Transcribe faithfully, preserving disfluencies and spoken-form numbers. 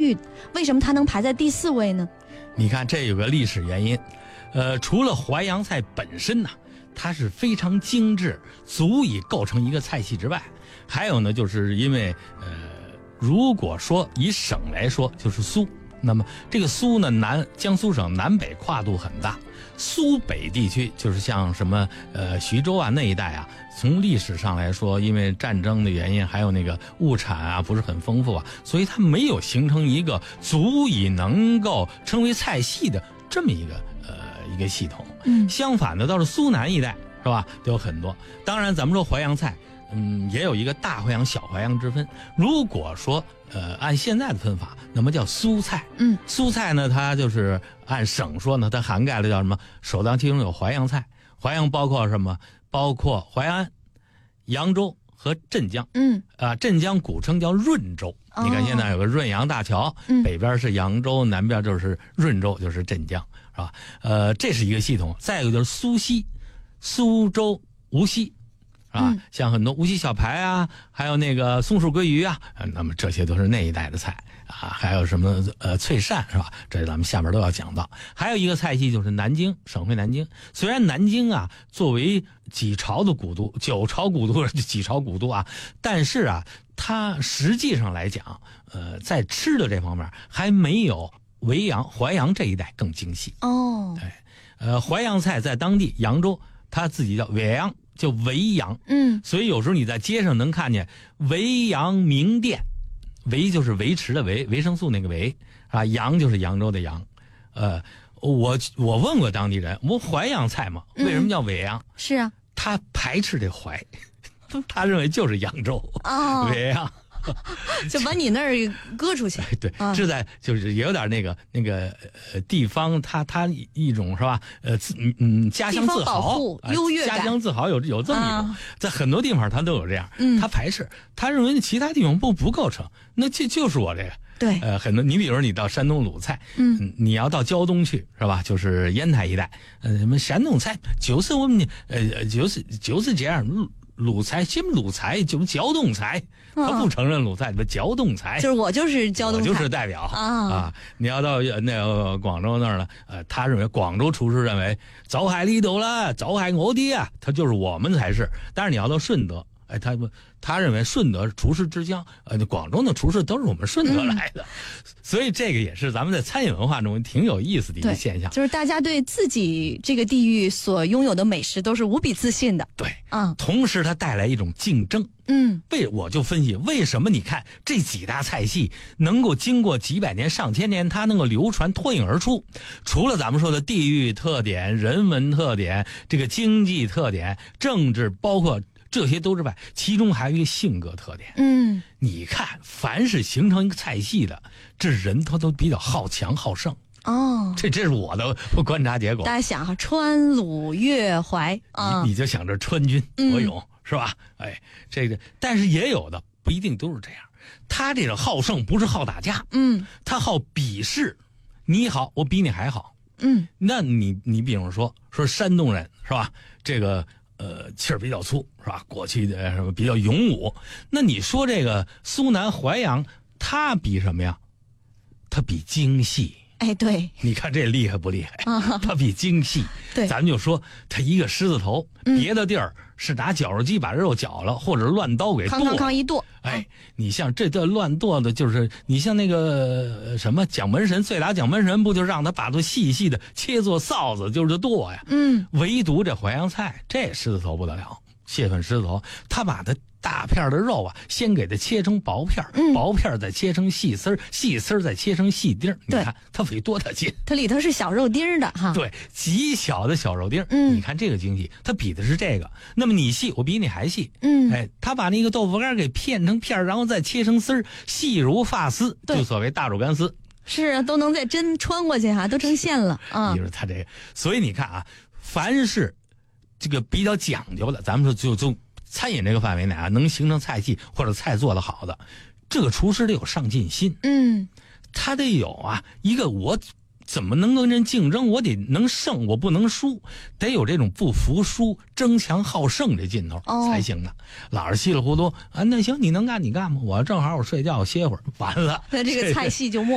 誉，为什么它能排在第四位呢？ 你看这有个历史原因，呃，除了淮扬菜本身呢、啊，它是非常精致，足以构成一个菜系之外，还有呢，就是因为呃，如果说以省来说，就是苏，那么这个苏呢，南江苏省南北跨度很大，苏北地区就是像什么呃徐州啊那一带啊，从历史上来说，因为战争的原因，还有那个物产啊不是很丰富啊，所以它没有形成一个足以能够称为菜系的这么一个呃一个系统。 嗯， 相反的，倒是苏南一带是吧，都有很多。当然，咱们说淮扬菜，嗯，也有一个大淮扬、小淮扬之分。如果说呃按现在的分法，那么叫苏菜。 嗯， 苏菜呢，它就是按省说呢，它涵盖了叫什么？首当其冲有淮扬菜，淮扬包括什么？包括淮安、扬州和镇江。 嗯， 啊，镇江古称叫润州。 哦、 你看现在有个润扬大桥， 嗯、 北边是扬州，南边就是润州，就是镇江，是吧？呃，这是一个系统。再一个就是苏西，苏州、无锡。啊， 嗯、 像很多无锡小排啊，还有那个松鼠桂鱼啊，那么这些都是那一带的菜啊，还有什么呃脆鳝是吧？这咱们下面都要讲到。还有一个菜系就是南京，省会南京。虽然南京啊作为几朝的古都，九朝古都几朝古都啊，但是啊，它实际上来讲，呃，在吃的这方面还没有维扬、淮扬这一带更精细。 哦， 对，呃，淮扬菜在当地扬州，它自己叫维扬。叫维扬， 嗯， 所以有时候你在街上能看见维扬名店，维就是维持的维，维生素那个维啊，扬就是扬州的扬，呃，我我问过当地人，我淮扬菜嘛，为什么叫维扬？ 嗯、是啊， 他排斥这淮，他认为就是扬州哦， 维扬。 就把你那儿搁出去， 对，这在就是也有点那个那个呃地方，它它一种是吧？呃，嗯嗯，家乡自豪、 优越感， 家乡自豪有有这么一种，啊、在很多地方它都有这样。 嗯， 他排斥，他认为其他地方不不构成，那就就是我这个。 对， 呃，很多你比如说你到山东鲁菜， 嗯， 你要到胶东去是吧？就是烟台一带，呃，什么山东菜就是我们呃就是就是这样。鲁菜，什么鲁菜就是胶东菜，他不承认鲁菜，什么胶东菜， 就是我就是胶东菜， 我就是代表啊啊！你要到那个广州那儿呢，呃，他认为广州厨师认为走海里头了，走海我的啊，他就是我们才是。但是你要到顺德，哎，他不，他认为顺德厨师之乡，呃，广州的厨师都是我们顺德来的，嗯、所以这个也是咱们在餐饮文化中挺有意思的一个现象， 就是大家对自己这个地域所拥有的美食都是无比自信的。 对， 啊、嗯， 同时它带来一种竞争。 嗯， 为我就分析为什么你看这几大菜系能够经过几百年、上千年，它能够流传脱颖而出。除了咱们说的地域特点、人文特点、这个经济特点、政治，包括这些都之外，其中还有一个性格特点。 嗯， 你看，凡是形成一个菜系的，这人他都比较好强好胜。 哦， 这这是我的观察结果。 大家想哈，川鲁粤淮啊， 你你就想着川军国勇、嗯、是吧？哎，这个，但是也有的不一定都是这样。他这种好胜不是好打架， 嗯， 他好比试，你好，我比你还好， 嗯， 那你你比如说说山东人是吧？这个呃气儿比较粗是吧？过去的什么比较勇武，那你说这个苏南淮扬，他比什么呀？他比精细。 哎，对， 你看这厉害不厉害？ 啊、 它比精细。 对， 咱们就说它一个狮子头， 嗯、 别的地儿是拿绞肉机把肉绞了，或者乱刀给剁。 康康康一剁。 哎，你像这这乱剁的，就是你像那个什么蒋门神，醉打蒋门神，不就让他把它细细的切做臊子，就是剁呀。 嗯， 唯独这淮扬菜，这狮子头不得了，蟹粉狮子头，他把它。大片的肉啊，先给它切成薄片， 嗯、 薄片再切成细丝儿，细丝儿再切成细丁儿。你看它费多大劲？ 它里头是小肉丁的哈。 对，极小的小肉丁。 嗯， 你看这个精细，它比的是这个。那么你细，我比你还细。 嗯， 哎，他把那个豆腐干给片成片，然后再切成丝儿，细如发丝，就所谓大肉干丝。 是啊，都能在针穿过去哈、啊，都成线了啊。 就是他这个，所以你看啊，凡是这个比较讲究的，咱们说就就。餐饮这个范围内啊，能形成菜系或者菜做得好的，这个厨师得有上进心。 嗯， 他得有啊，一个我怎么能跟人竞争？我得能胜，我不能输，得有这种不服输、争强好胜这劲头、哦、才行的。老是稀里糊涂啊，那行，你能干你干吧，我正好我睡觉我歇会儿，完了， 那这个菜系就没